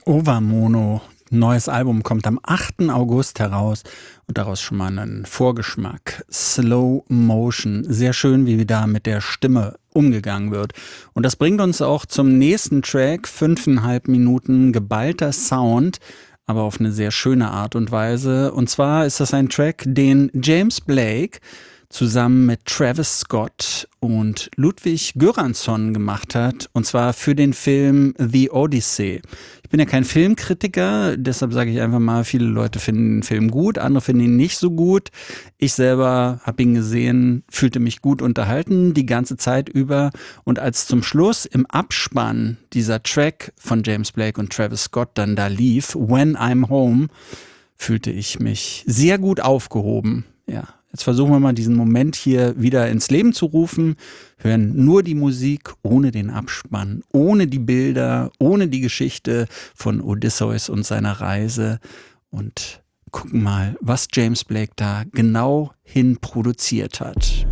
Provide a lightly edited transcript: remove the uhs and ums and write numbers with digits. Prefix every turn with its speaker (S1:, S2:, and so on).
S1: Ovamono, neues Album kommt am 8. August heraus und daraus schon mal einen Vorgeschmack. Slow Motion, sehr schön, wie da mit der Stimme umgegangen wird. Und das bringt uns auch zum nächsten Track, 5,5 Minuten geballter Sound, aber auf eine sehr schöne Art und Weise. Und zwar ist das ein Track, den James Blake zusammen mit Travis Scott und Ludwig Göransson gemacht hat, und zwar für den Film The Odyssey. Ich bin ja kein Filmkritiker, deshalb sage ich einfach mal, viele Leute finden den Film gut, andere finden ihn nicht so gut. Ich selber habe ihn gesehen, fühlte mich gut unterhalten die ganze Zeit über, und als zum Schluss im Abspann dieser Track von James Blake und Travis Scott dann da lief, When I'm Home, fühlte ich mich sehr gut aufgehoben, ja. Jetzt versuchen wir mal, diesen Moment hier wieder ins Leben zu rufen, hören nur die Musik, ohne den Abspann, ohne die Bilder, ohne die Geschichte von Odysseus und seiner Reise und gucken mal, was James Blake da genau hin produziert hat.